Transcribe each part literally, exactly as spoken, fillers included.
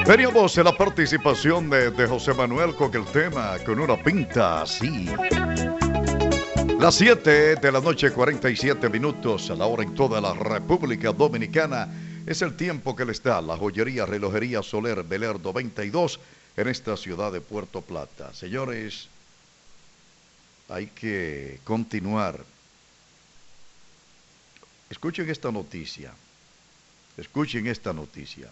Veníamos en la participación de, de José Manuel con el tema Con una pinta así. Las siete de la noche, cuarenta y siete minutos, a la hora en toda la República Dominicana. Es el tiempo que les da la joyería Relojería Soler Beler noventa y dos en esta ciudad de Puerto Plata. Señores, hay que continuar. Escuchen esta noticia. Escuchen esta noticia.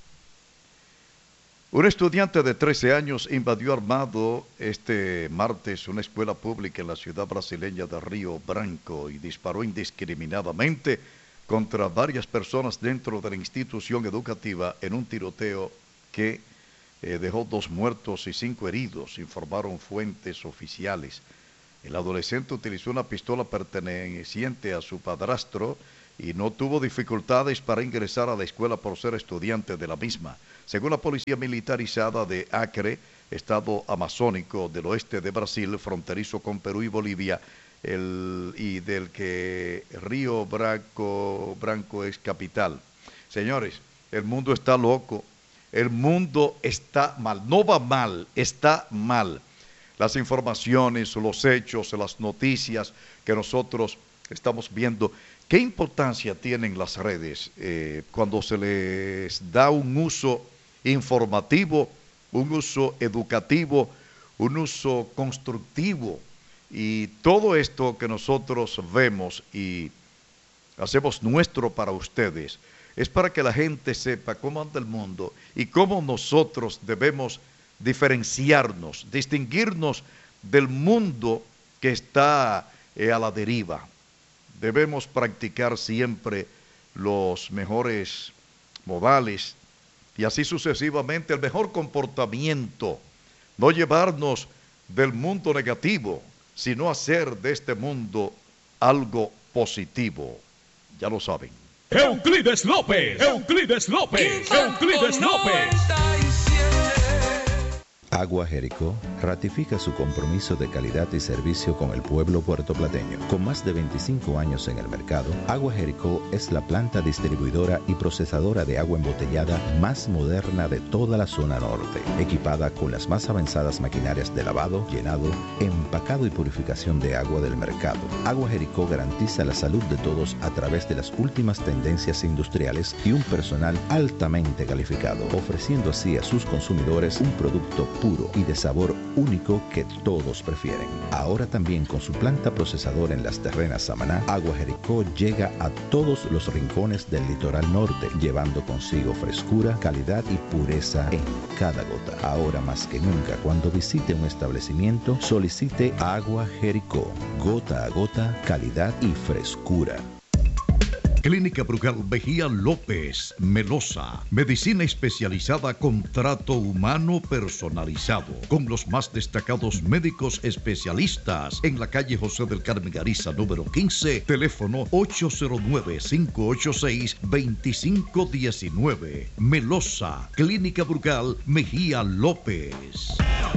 Un estudiante de trece años invadió armado este martes una escuela pública en la ciudad brasileña de Río Branco y disparó indiscriminadamente contra varias personas dentro de la institución educativa en un tiroteo que eh, dejó dos muertos y cinco heridos, informaron fuentes oficiales. El adolescente utilizó una pistola perteneciente a su padrastro y no tuvo dificultades para ingresar a la escuela por ser estudiante de la misma. Según la policía militarizada de Acre, estado amazónico del oeste de Brasil, fronterizo con Perú y Bolivia, el, y del que Río Branco, Branco es capital. Señores, el mundo está loco, el mundo está mal, no va mal, está mal. Las informaciones, los hechos, las noticias que nosotros estamos viendo, ¿qué importancia tienen las redes eh, cuando se les da un uso informativo, un uso educativo, un uso constructivo? Y todo esto que nosotros vemos y hacemos nuestro para ustedes es para que la gente sepa cómo anda el mundo y cómo nosotros debemos diferenciarnos, distinguirnos del mundo que está eh, a la deriva. Debemos practicar siempre los mejores modales y así sucesivamente el mejor comportamiento. No llevarnos del mundo negativo, sino hacer de este mundo algo positivo. Ya lo saben. Euclides López, Euclides López, Euclides López. Agua Jericó ratifica su compromiso de calidad y servicio con el pueblo puertoplateño. Con más de veinticinco años en el mercado, Agua Jericó es la planta distribuidora y procesadora de agua embotellada más moderna de toda la zona norte, equipada con las más avanzadas maquinarias de lavado, llenado, empacado y purificación de agua del mercado. Agua Jericó garantiza la salud de todos a través de las últimas tendencias industriales y un personal altamente calificado, ofreciendo así a sus consumidores un producto puro y de sabor único que todos prefieren. Ahora también con su planta procesadora en Las Terrenas, Samaná, Agua Jericó llega a todos los rincones del litoral norte, llevando consigo frescura, calidad y pureza en cada gota. Ahora más que nunca, cuando visite un establecimiento, solicite Agua Jericó. Gota a gota, calidad y frescura. Clínica Brugal Mejía López, Melosa. Medicina especializada con trato humano personalizado. Con los más destacados médicos especialistas. En la calle José del Carmen Ariza, número quince. Teléfono ocho cero nueve, cinco ocho seis, dos cinco uno nueve. Melosa. Clínica Brugal Mejía López.